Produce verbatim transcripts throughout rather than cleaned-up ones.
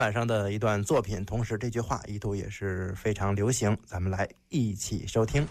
晚上的一段作品，同时这句话一度也是非常流行，咱们来一起收听。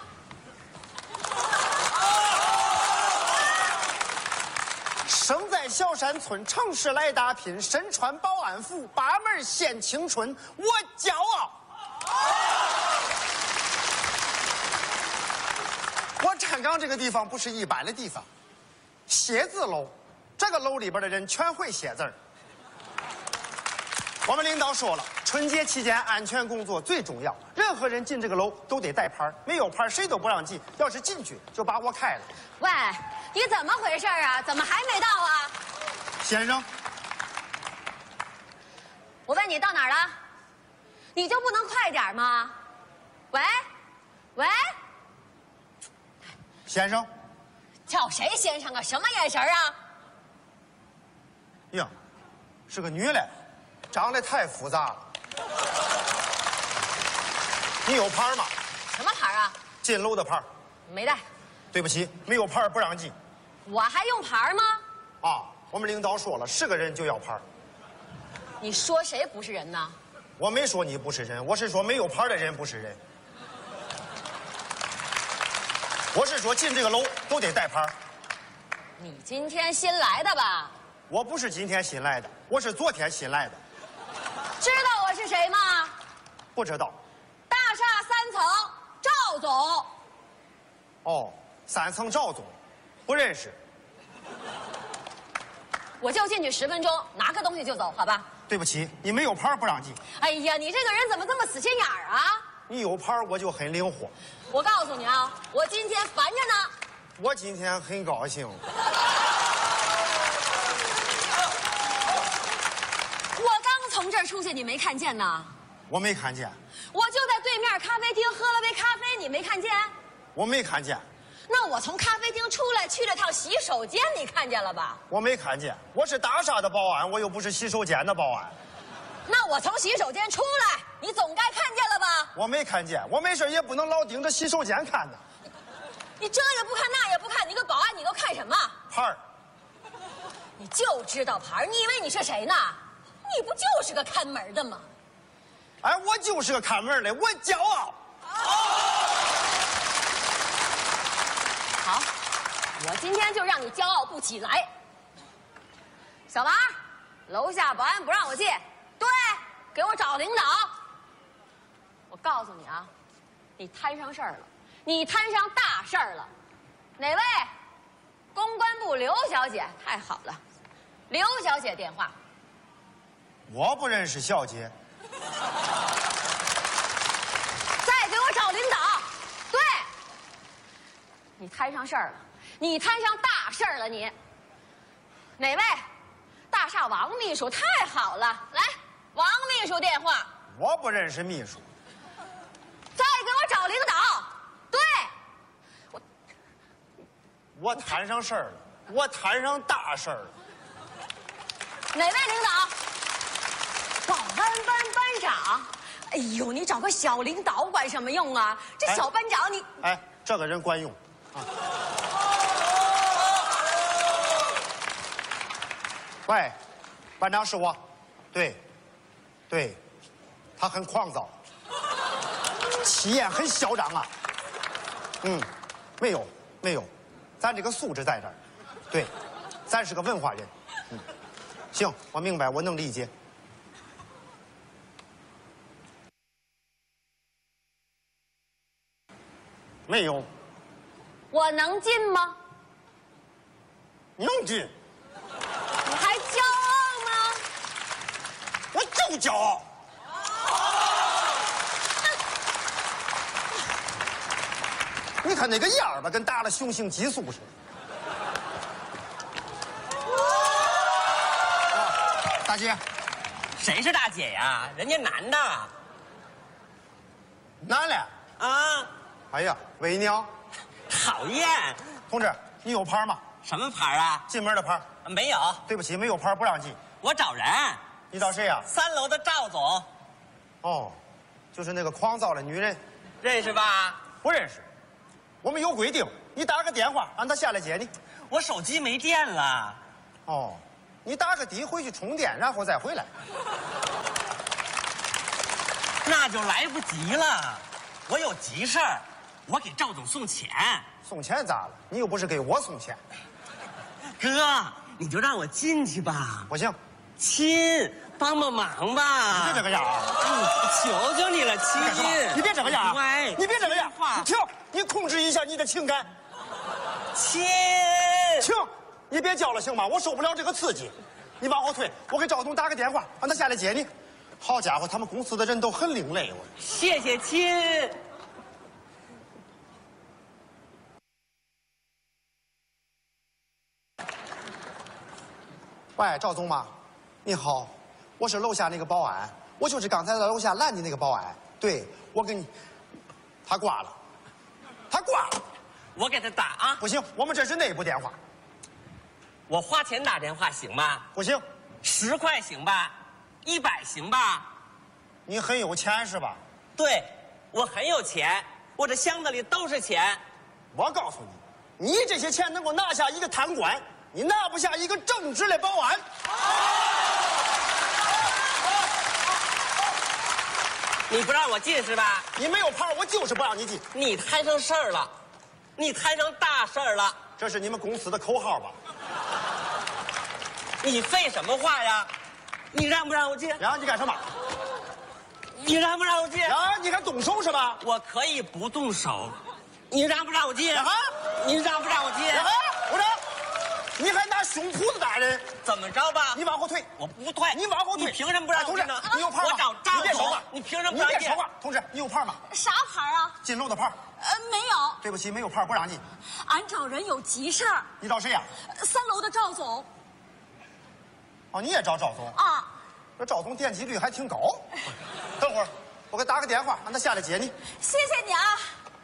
生在小山村，城市来打拼，身穿保安服，八门献青春，我骄傲。我站岗这个地方不是一般的地方，写字楼，这个楼里边的人全会写字儿。我们领导说了，春节期间安全工作最重要，任何人进这个楼都得带牌，没有牌谁都不让进，要是进去就把我开了。 喂，你怎么回事啊？怎么还没到啊？ 先生， 我问你到哪儿了？你就不能快点吗？喂，喂， 先生， 叫谁先生啊？什么眼神啊？ 呀，是个女的，长得太复杂了。你有牌吗？ 什么牌啊？ 进楼的牌。 没带。 对不起，没有牌不让进。 我还用牌吗？ 啊，我们领导说了，是个人就要牌。 你说谁不是人呢？ 我没说你不是人，我是说没有牌的人不是人。我是说进这个楼都得带牌。 你今天新来的吧？ 我不是今天新来的，我是昨天新来的。 知道我是谁吗？ 不知道。 大厦三层，赵总。 哦，三层赵总，不认识。 我就进去十分钟，拿个东西就走，好吧？ 对不起，你没有牌不让进。 哎呀，你这个人怎么这么死心眼儿啊？ 你有牌我就很灵活。 我告诉你啊，我今天烦着呢。 我今天很高兴。 我刚从这儿出去，你没看见呢？ 我没看见。 我就在对面咖啡厅喝了杯咖啡，你没看见？ 我没看见。 那我从咖啡厅出来，去了趟洗手间，你看见了吧？ 我没看见，我是大厦的保安，我又不是洗手间的保安。 那我从洗手间出来，你总该看见了吧？ 我没看见，我没事也不能老盯着洗手间看呢。 你这也不看，那也不看，你个保安，你都看什么？ 牌儿。 你就知道牌儿，你以为你是谁呢？你不就是个看门的吗？ 哎，我就是个看门的，我骄傲。 好，我今天就让你骄傲不起来。小王，楼下保安不让我进，对，给我找领导。我告诉你啊，你摊上事儿了，你摊上大事儿了。哪位？公关部刘小姐，太好了，刘小姐电话。 我不认识小姐。 再给我找领导。对，你摊上事儿了，你摊上大事儿了，你。哪位？大厦王秘书，太好了，来，王秘书电话。 我不认识秘书。 再给我找领导。对，我我摊上事儿了，我摊上大事儿了。 哪位领导？保安班班长。哎呦，你找个小领导管什么用啊？这小班长你…… 哎，这个人管用啊。喂，班长是我。对，对，他很狂躁，气焰很嚣张啊。嗯，没有没有，咱这个素质在这儿。对，咱是个文化人。嗯，行，我明白，我能理解。没有。 我能进吗？ 能进。 你还骄傲吗？ 我就骄傲。你看那个样儿吧，跟打了雄性激素似的。大姐， 谁是大姐呀？人家男的。 男的。 啊。 哎呀，伪娘。 讨厌。 同志，你有牌吗？ 什么牌啊？ 进门的牌。 没有。 对不起，没有牌不让进。 我找人。 你找谁呀？ 三楼的赵总。 哦，就是那个狂躁的女人。 认识吧？ 不认识。我们有规定，你打个电话让他下来接你。 我手机没电了。 哦，你打个的回去充电，然后再回来。 那就来不及了。我有急事儿，我给赵总送钱。 送钱咋了？你又不是给我送钱。 哥，你就让我进去吧。 不行， 亲，帮帮忙吧！ 你别这个样啊！ 求求你了，亲！ 干什么？你别这个样！ 乖， 你别这个样！ 话， 停！你控制一下你的情感。 亲， 停！你别叫了行吗？我受不了这个刺激。你往后退，我给赵总打个电话，让他下来接你。好家伙，他们公司的人都很另类。我谢谢亲。 喂，赵总吗？你好，我是楼下那个保安，我就是刚才在楼下拦你那个保安。对，我给你，他挂了，他挂了。 我给他打啊！ 不行，我们这是内部电话。 我花钱打电话行吗？ 不行， 十块行吧？一百行吧？ 你很有钱是吧？ 对，我很有钱，我这箱子里都是钱。 我告诉你，你这些钱能够拿下一个贪官，你拿不下一个正直的保安。 你不让我进是吧？ 你没有牌，我就是不让你进。 你摊上事儿了，你摊上大事儿了。 这是你们公司的口号吧？ 你废什么话呀？你让不让我进？ 然后你干什么？ 你让不让我进？ 然后你敢动手是吧？ 我可以不动手。你让不让我进？ 啊！ 你让不让我进？ 啊！我让。你还拿胸脯子打人？ 怎么着吧？ 你往后退。 我不退。 你往后退。 你凭什么不让我进呢？ 你有牌吗？ 我找赵总你别说话。 你凭什么你不让进？ 别说话，同志，你有牌吗？ 啥牌啊？ 进楼的牌。 呃，没有。 对不起，没有牌不让进。 俺找人有急事儿。 你找谁呀？ 三楼的赵总。 哦，你也找赵总啊？ 这赵总点击率还挺高。等会儿，我给打个电话，让他下来接你。 谢谢你啊。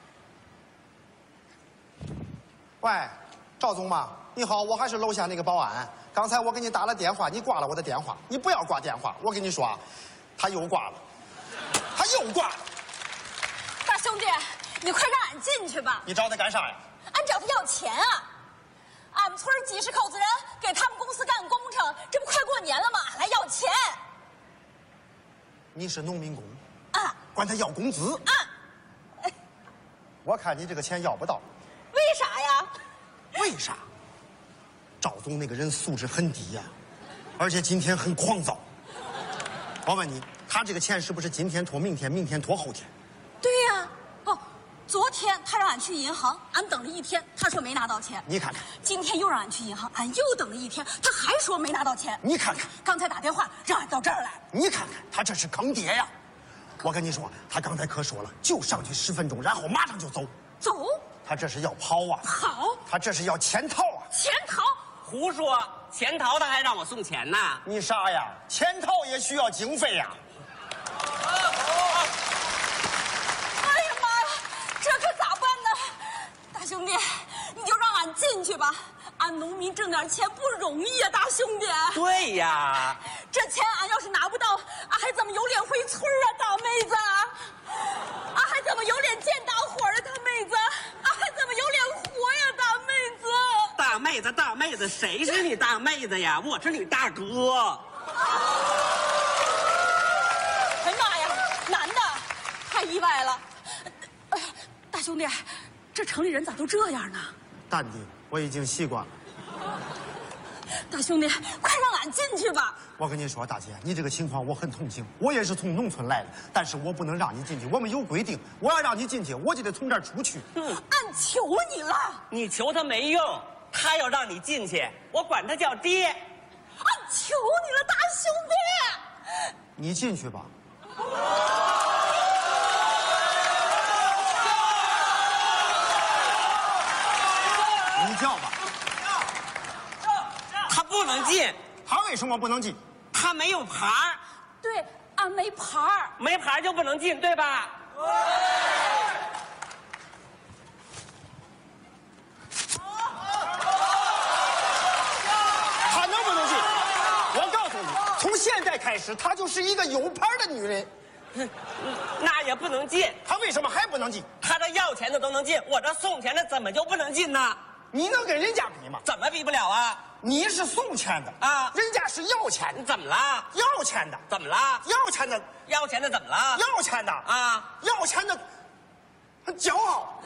喂，赵总吗？你好，我还是楼下那个保安。刚才我给你打了电话，你挂了我的电话。你不要挂电话，我跟你说啊，他又挂了，他又挂了。 大兄弟，你快让俺进去吧。 你找他干啥呀？ 俺找他要钱啊。俺们村几十口子人给他们公司干工程，这不快过年了吗？俺来要钱。 你是农民工啊？ 管他要工资啊？ 我看你这个钱要不到。 为啥呀？ 为啥？赵总那个人素质很低呀、啊，而且今天很狂躁。我问你，他这个钱是不是今天拖明天，明天拖后天？ 对呀、啊。哦，昨天他让俺去银行，俺等了一天，他说没拿到钱。 你看看。 今天又让俺去银行，俺又等了一天，他还说没拿到钱。 你看看。 刚才打电话让俺到这儿来。 你看看，他这是坑爹呀！我跟你说，他刚才可说了，就上去十分钟，然后马上就走。 走？ 他这是要跑啊！ 跑？ 他这是要潜逃啊！ 潜逃？ 胡说！潜逃他还让我送钱呢？ 你傻呀？潜逃也需要经费呀！ 哎呀妈呀，这可咋办呢？大兄弟，你就让俺进去吧。俺农民挣点钱不容易呀、啊，大兄弟。 对呀， 这钱俺要是拿不到，俺还怎么有脸回村啊，大妹子？俺还怎么有脸见大伙儿啊，大妹子？俺还怎么有脸活呀，大妹子？ 大妹子，大妹子，谁是你大妹子呀？我是你大哥。 哎妈呀，男的，太意外了。哎，大兄弟，这城里人咋都这样呢？ 淡定，我已经习惯了。 大兄弟，快让俺进去吧！ 我跟你说，大姐，你这个情况我很同情，我也是从农村来的，但是我不能让你进去，我们有规定，我要让你进去，我就得从这儿出去。 嗯，俺求你了， 你求他没用，他要让你进去，我管他叫爹。 俺求你了，大兄弟！ 你进去吧。你叫吧。 他不能进， 他为什么不能进？ 他没有牌儿。 对，俺没牌儿， 没牌儿就不能进，对吧？ 他能不能进？我告诉你，从现在开始，她就是一个有牌的女人。 那也不能进。 她为什么还不能进？ 他这要钱的都能进，我这送钱的怎么就不能进呢？ 你能跟人家比吗？ 怎么比不了啊？ 你是送钱的啊人家是要钱的， 怎么了？ 要钱的， 怎么了？ 要钱的， 要钱的怎么了？ 要钱的啊， 要钱的，很骄傲。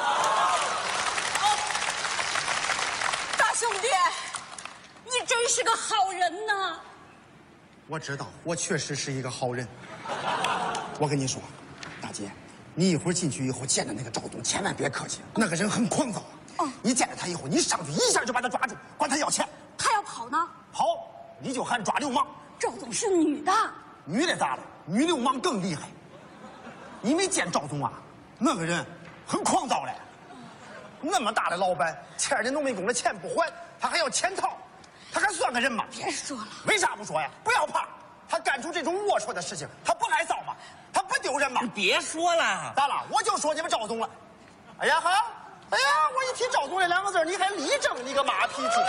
大兄弟，你真是个好人呐！ 我知道，我确实是一个好人。我跟你说，大姐，你一会儿进去以后见着那个赵总，千万别客气，那个人很狂躁。 哦你见着他以后，你上去一下就把他抓住，管他要钱。 他要跑呢？ 好，你就喊抓流氓。 赵总是女的， 女的咋了？女流氓更厉害。你没见赵总啊？那个人很狂躁嘞。那么大的老板，欠人家农民工的钱不还，他还要潜逃，他还算个人吗？ 别说了， 为啥不说呀？不要怕，他干出这种龌龊的事情，他不害臊吗？他不丢人吗？ 别说了， 咋了？我就说你们赵总了。哎呀哈！哎呀，我一提赵总这两个字，你还立正，你个马屁精！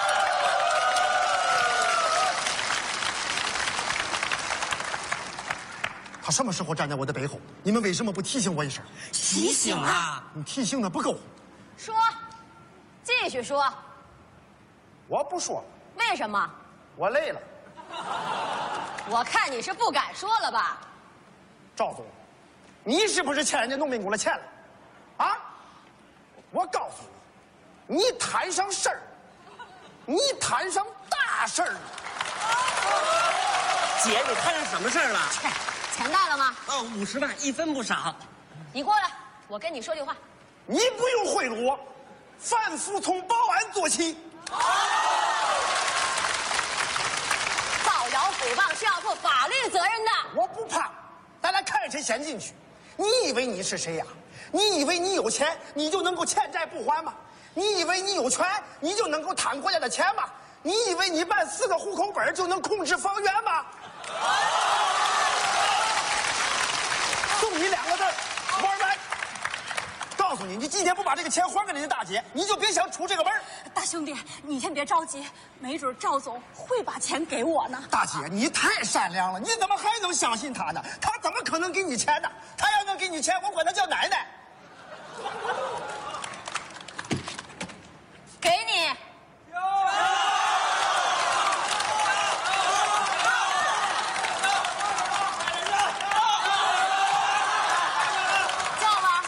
他什么时候站在我的背后？你们为什么不提醒我一声？ 提醒啊！ 你提醒的不够。 说，继续说， 我不说， 为什么？ 我累了。 我看你是不敢说了吧？ 赵总，你是不是欠人家农民工的钱了？啊？我告诉你，你摊上事儿，你摊上大事儿了。 姐，你摊上什么事儿了？ 切，钱带了吗？ 哦，五十万，一分不少。 你过来，我跟你说句话。 你不用贿赂我，凡服从保安做起。 造谣诽谤是要负法律责任的。 我不怕，咱俩看谁先进去。你以为你是谁呀？你以为你有钱，你就能够欠债不还吗？你以为你有权，你就能够贪国家的钱吗？你以为你办四个户口本就能控制房源吗？送你两个字，玩完。告诉你，你今天不把这个钱还给人家大姐，你就别想出这个门。 大兄弟，你先别着急，没准赵总会把钱给我呢。 大姐，你太善良了，你怎么还能相信他呢？他怎么可能给你钱呢？他要能给你钱，我管他叫奶奶。 给你。叫吧。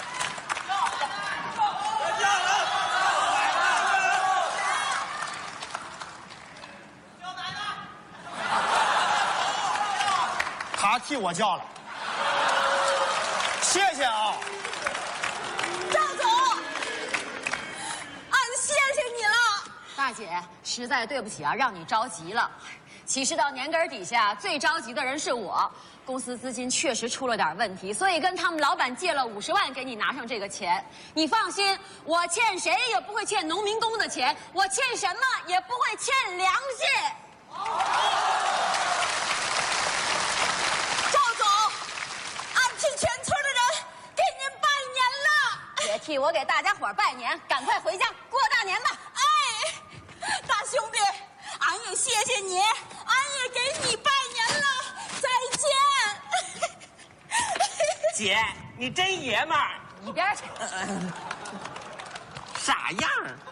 他替我叫了，谢谢啊。 赵总，俺谢谢你了。大姐，实在对不起啊，让你着急了。其实到年根底下，最着急的人是我。公司资金确实出了点问题，所以跟他们老板借了五十万，给你拿上这个钱。你放心，我欠谁也不会欠农民工的钱，我欠什么也不会欠良心。赵总，俺替全村的人给您拜年了。别替我给大家伙拜年，赶快回家过大年吧。哎，大兄弟，俺也谢谢你，俺也给你拜年了，再见。 姐，你真爷们儿， 一边去。 傻样儿。